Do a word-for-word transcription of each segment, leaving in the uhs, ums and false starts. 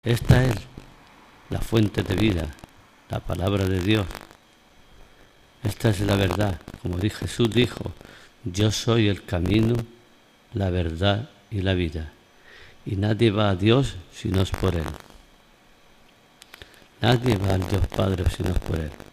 Esta es la fuente de vida, la palabra de Dios. Esta es la verdad. Como Jesús dijo, yo soy el camino, la verdad y la vida. Y nadie va a Dios si no es por Él. Nadie va al Dios Padre si no es por Él.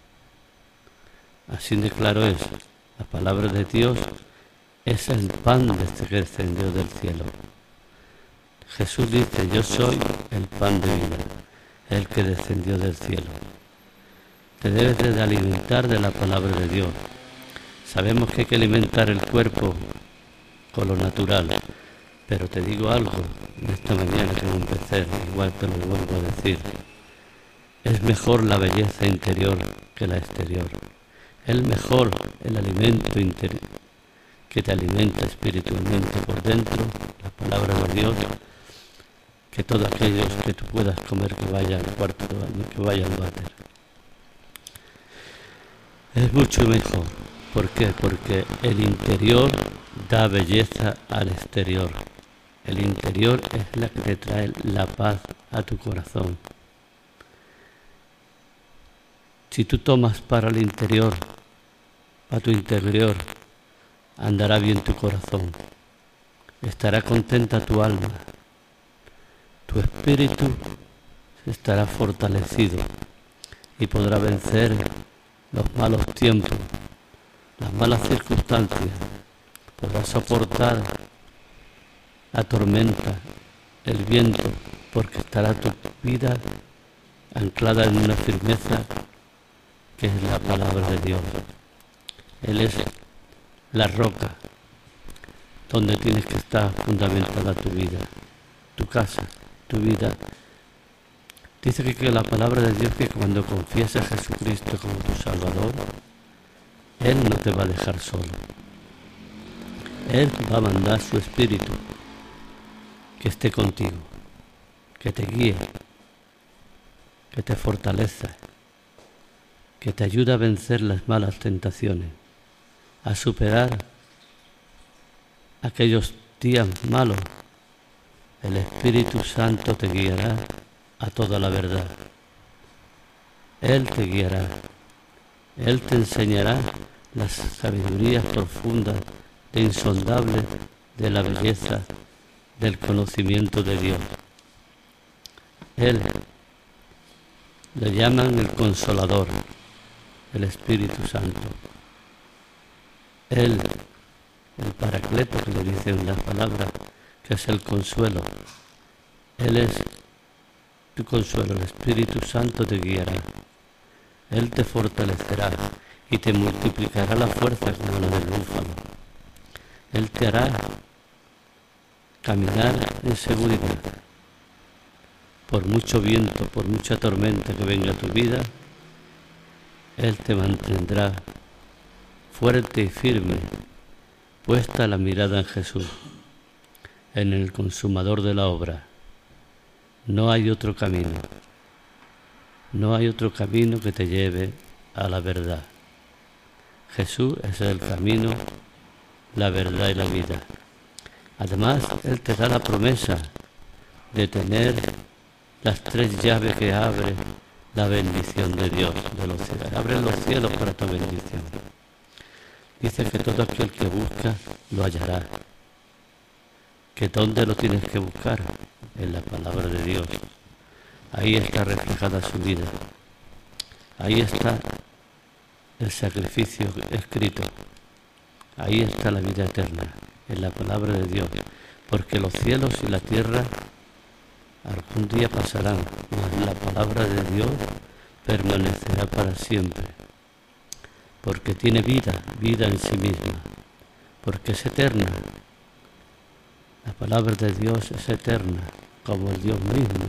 Así de claro es. La palabra de Dios es el pan desde que descendió del cielo. Jesús dice, yo soy el pan de vida, el que descendió del cielo. Te debes de alimentar de la palabra de Dios. Sabemos que hay que alimentar el cuerpo con lo natural, pero te digo algo, esta mañana que empecé, igual te lo vuelvo a decir, es mejor la belleza interior que la exterior. Es mejor el alimento interior que te alimenta espiritualmente por dentro, la palabra de Dios, que todos aquellos que tú puedas comer que vayan al cuarto de baño, que vayan al váter. Es mucho mejor. ¿Por qué? Porque el interior da belleza al exterior. El interior es la que te trae la paz a tu corazón. Si tú tomas para el interior, para tu interior, andará bien tu corazón. Estará contenta tu alma. Tu espíritu estará fortalecido y podrá vencer los malos tiempos, las malas circunstancias. Podrá soportar la tormenta, el viento, porque estará tu vida anclada en una firmeza que es la palabra de Dios. Él es la roca donde tienes que estar fundamentada tu vida, tu casa, tu vida. Dice que, que la palabra de Dios, que cuando confiesas a Jesucristo como tu Salvador, Él no te va a dejar solo. Él va a mandar su Espíritu que esté contigo, que te guíe, que te fortalezca, que te ayude a vencer las malas tentaciones, a superar aquellos días malos. El Espíritu Santo te guiará a toda la verdad. Él te guiará. Él te enseñará las sabidurías profundas e insondables de la belleza del conocimiento de Dios. Él le llaman el Consolador, el Espíritu Santo. Él, el Paracleto, que le dicen las palabras, que es el consuelo. Él es tu consuelo, el Espíritu Santo te guiará. Él te fortalecerá y te multiplicará la fuerza como la del búfalo. Él te hará caminar en seguridad. Por mucho viento, por mucha tormenta que venga a tu vida, Él te mantendrá fuerte y firme, puesta la mirada en Jesús, en el consumador de la obra. No hay otro camino. No hay otro camino que te lleve a la verdad. Jesús es el camino, la verdad y la vida. Además, Él te da la promesa de tener las tres llaves que abren la bendición de Dios, de los cielos. Abren los cielos para tu bendición. Dice que todo aquel que busca, lo hallará. ¿Que dónde lo tienes que buscar? En la palabra de Dios. Ahí está reflejada su vida. Ahí está el sacrificio escrito. Ahí está la vida eterna, en la palabra de Dios. Porque los cielos y la tierra algún día pasarán, mas la palabra de Dios permanecerá para siempre. Porque tiene vida, vida en sí misma. Porque es eterna. La palabra de Dios es eterna, como el Dios mismo,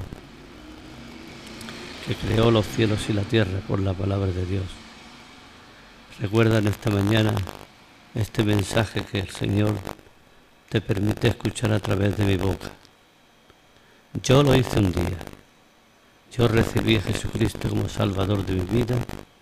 que creó los cielos y la tierra por la palabra de Dios. Recuerda en esta mañana este mensaje que el Señor te permite escuchar a través de mi boca. Yo lo hice un día. Yo recibí a Jesucristo como Salvador de mi vida.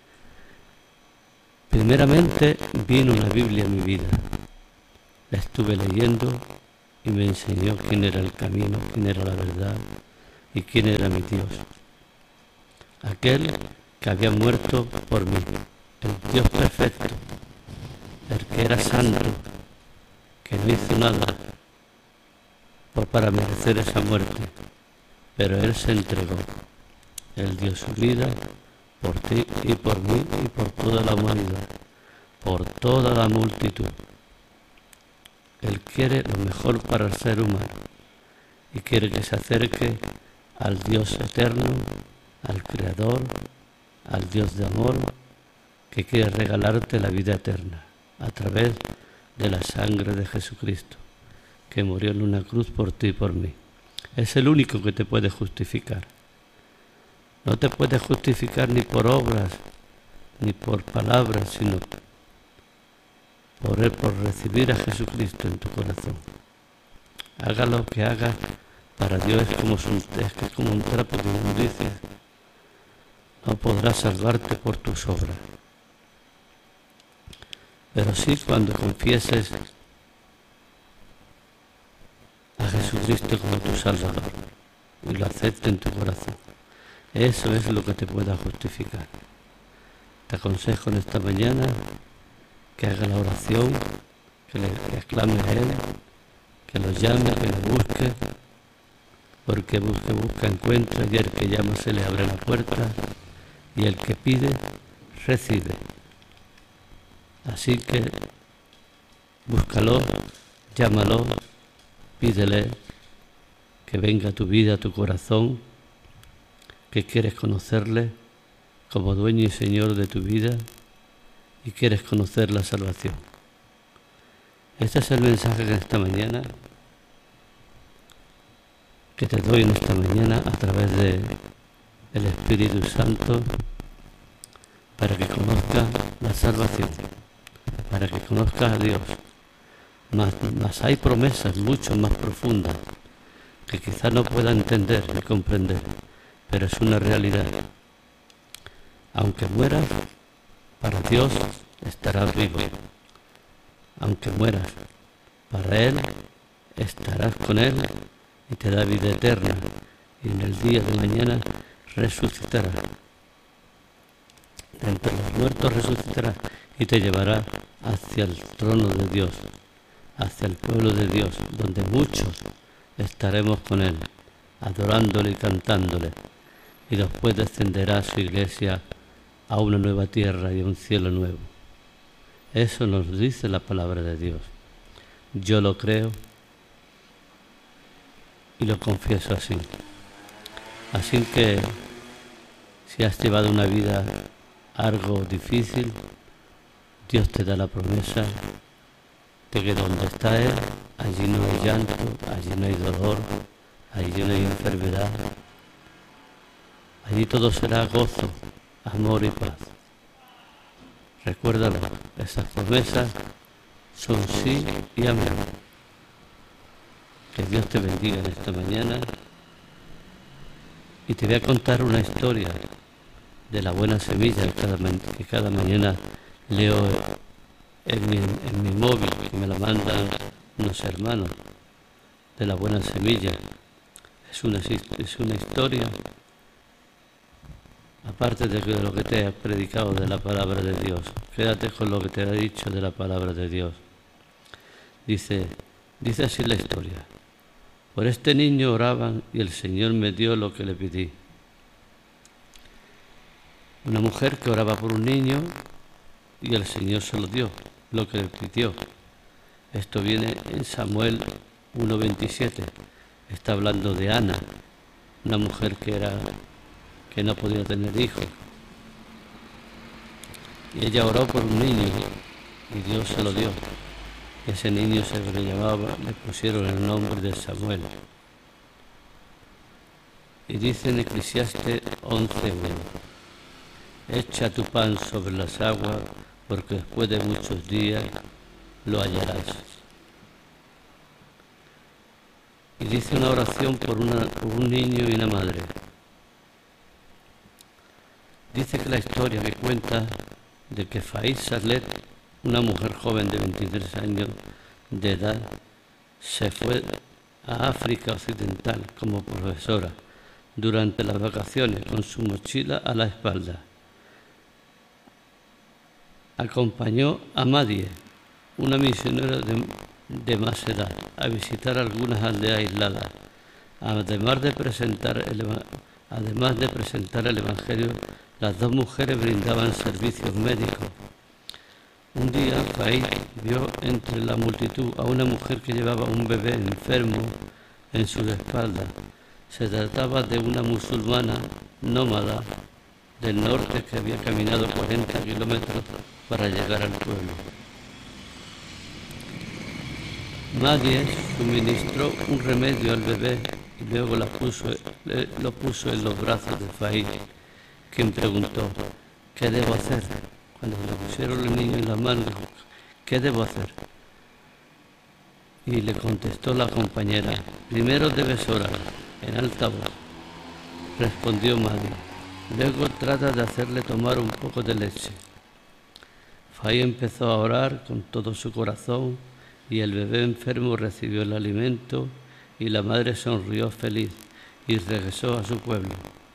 Primeramente vino una Biblia en mi vida. La estuve leyendo y me enseñó quién era el camino, quién era la verdad, ¿Y quién era mi Dios? Aquel que había muerto por mí, el Dios perfecto, el que era santo, que no hizo nada por para merecer esa muerte, pero Él se entregó. Él dio su vida por ti y por mí y por toda la humanidad, por toda la multitud. Él quiere lo mejor para el ser humano y quiere que se acerque al Dios eterno, al Creador, al Dios de amor, que quiere regalarte la vida eterna a través de la sangre de Jesucristo, que murió en una cruz por ti y por mí. Es el único que te puede justificar. No te puedes justificar ni por obras, ni por palabras, sino por, él, por recibir a Jesucristo en tu corazón. Haga lo que hagas, para Dios es como, un, es que es como un trapo de inmundicia. No podrás salvarte por tus obras. Pero sí cuando confieses a Jesucristo como tu Salvador y lo aceptes en tu corazón. Eso es lo que te pueda justificar. Te aconsejo en esta mañana que haga la oración, que le exclame a Él, que lo llame, que lo busque, porque busque, busca, encuentra, y el que llama se le abre la puerta, y el que pide, recibe. Así que búscalo, llámalo, pídele que venga a tu vida, a tu corazón, que quieres conocerle como dueño y señor de tu vida y quieres conocer la salvación. Este es el mensaje que esta mañana que te doy en esta mañana a través de el Espíritu Santo, para que conozcas la salvación, para que conozcas a Dios. Mas, mas hay promesas mucho más profundas que quizás no pueda entender ni comprender, pero es una realidad. Aunque mueras, para Dios estarás vivo. Aunque mueras, para Él estarás con Él y te da vida eterna, y en el día de mañana resucitarás. De entre los muertos resucitarás y te llevará hacia el trono de Dios, hacia el pueblo de Dios, donde muchos estaremos con Él, adorándole y cantándole, y después descenderá su iglesia a una nueva tierra y a un cielo nuevo. Eso nos dice la palabra de Dios. Yo lo creo y lo confieso así. Así que si has llevado una vida algo difícil, Dios te da la promesa de que donde está Él, allí no hay llanto, allí no hay dolor, allí no hay enfermedad. Allí todo será gozo, amor y paz. Recuérdalo, esas promesas son sí y amén. Que Dios te bendiga en esta mañana. Y te voy a contar una historia de la buena semilla que cada, que cada mañana leo en mi, en mi móvil, que me la mandan unos hermanos, de la buena semilla. Es una, es una historia, aparte de lo que te he predicado de la palabra de Dios. Quédate con lo que te he dicho de la palabra de Dios. Dice, dice así la historia. Por este niño oraban y el Señor me dio lo que le pedí. Una mujer que oraba por un niño y el Señor se lo dio, lo que le pidió. Esto viene en Samuel uno veintisiete. Está hablando de Ana, una mujer que, era, que no podía tener hijos. Y ella oró por un niño y Dios se lo dio. Ese niño se le llamaba, le pusieron el nombre de Samuel. Y dice en Eclesiastes once uno, echa tu pan sobre las aguas, porque después de muchos días lo hallarás. Y dice una oración por, una, por un niño y una madre. Dice que la historia que cuenta de que Faiz Saleh, una mujer joven de veintitrés años de edad, se fue a África Occidental como profesora durante las vacaciones con su mochila a la espalda. Acompañó a Madie, una misionera de, de más edad, a visitar algunas aldeas aisladas, además de presentar el, además de presentar el Evangelio. Las dos mujeres brindaban servicios médicos. Un día, Faí vio entre la multitud a una mujer que llevaba un bebé enfermo en sus espaldas. Se trataba de una musulmana nómada del norte que había caminado cuarenta kilómetros para llegar al pueblo. Madie suministró un remedio al bebé y luego la puso, lo puso en los brazos de Faí, quien preguntó: ¿qué debo hacer? Cuando le pusieron el niño en las manos, dijo: ¿qué debo hacer? Y le contestó la compañera: primero debes orar, en alta voz. Respondió Madie: luego trata de hacerle tomar un poco de leche. Faí empezó a orar con todo su corazón y el bebé enfermo recibió el alimento y la madre sonrió feliz y regresó a su pueblo.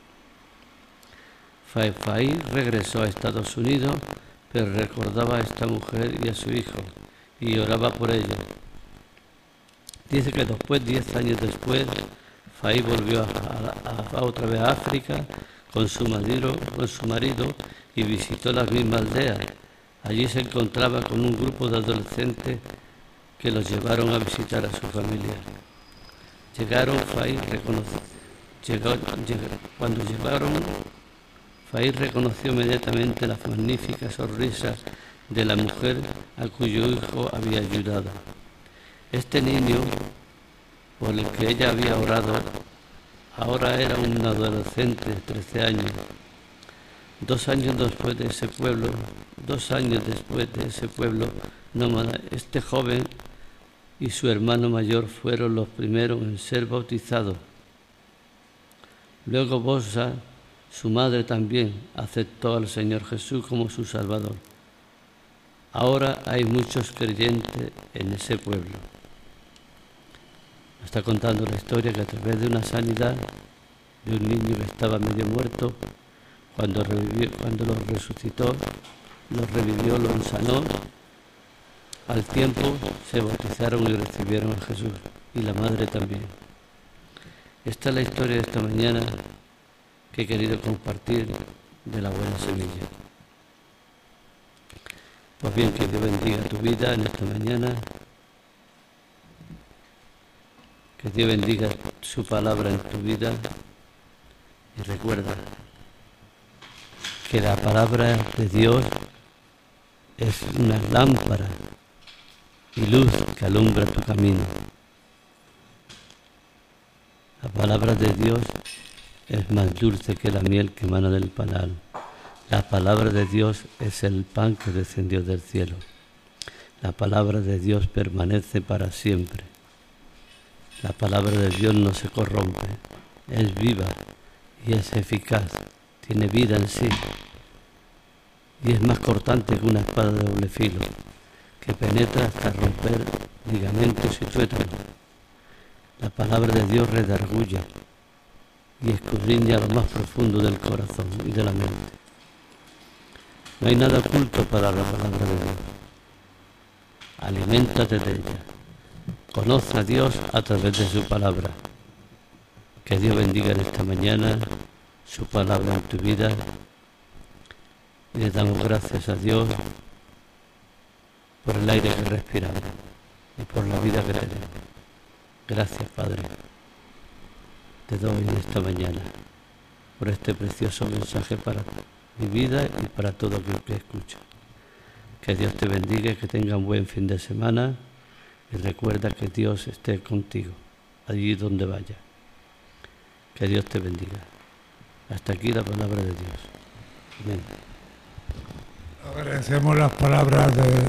Faí regresó a Estados Unidos, pero recordaba a esta mujer y a su hijo y oraba por ellos. Dice que después, diez años después, Faí volvió a, a, a otra vez a África con su marido, con su marido y visitó las mismas aldeas. Allí se encontraba con un grupo de adolescentes que los llevaron a visitar a su familia. Llegaron, Faí reconoció, llegó, llegó, cuando llegaron, Faí reconoció inmediatamente las magníficas sonrisas de la mujer a cuyo hijo había ayudado. Este niño, por el que ella había orado, ahora era un adolescente de trece años. Dos años después de ese pueblo, dos años después de ese pueblo nómada, este joven y su hermano mayor fueron los primeros en ser bautizados. Luego Bosa, su madre, también aceptó al Señor Jesús como su Salvador. Ahora hay muchos creyentes en ese pueblo. Está contando la historia que a través de una sanidad de un niño que estaba medio muerto, cuando, revivió, cuando lo resucitó, lo revivió, lo sanó, al tiempo se bautizaron y recibieron a Jesús, y la madre también. Esta es la historia de esta mañana que he querido compartir de la buena semilla. Pues bien, que Dios bendiga tu vida en esta mañana, que Dios bendiga su palabra en tu vida, y recuerda que la palabra de Dios es una lámpara y luz que alumbra tu camino. La palabra de Dios es más dulce que la miel que emana del panal. La palabra de Dios es el pan que descendió del cielo. La palabra de Dios permanece para siempre. La palabra de Dios no se corrompe, es viva y es eficaz, tiene vida en sí y es más cortante que una espada de doble filo, que penetra hasta romper ligamentos y tuétanos. La palabra de Dios redarguye y escudriña lo más profundo del corazón y de la mente. No hay nada oculto para la palabra de Dios. Aliméntate de ella. Conoce a Dios a través de su palabra. Que Dios bendiga en esta mañana su palabra en tu vida. Y le damos gracias a Dios por el aire que respiramos y por la vida que tenemos. Gracias, Padre. Te doy en esta mañana por este precioso mensaje para mi vida y para todo aquel que escucha. Que Dios te bendiga y que tenga un buen fin de semana. Y recuerda que Dios esté contigo, allí donde vaya. Que Dios te bendiga. Hasta aquí la palabra de Dios. Amén. Agradecemos las palabras de